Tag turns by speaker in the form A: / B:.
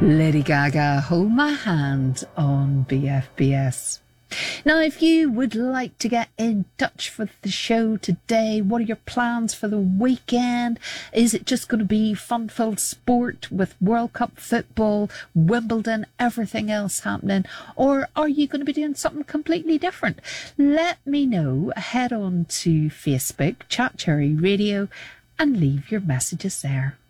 A: Lady Gaga, Hold My Hand on BFBS. Now, if you would like to get in touch for the show today, what are your plans for the weekend? Is it just going to be fun-filled sport with World Cup football, Wimbledon, everything else happening? Or are you going to be doing something completely different? Let me know. Head on to Facebook, Chat Cherry Radio, and leave your messages there.